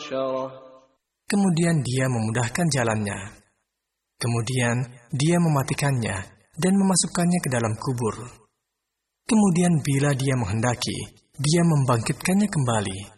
حشره Kemudian dia memudahkan jalannya. Kemudian dia mematikannya dan memasukkannya ke dalam kubur. Kemudian bila dia menghendaki, dia membangkitkannya kembali.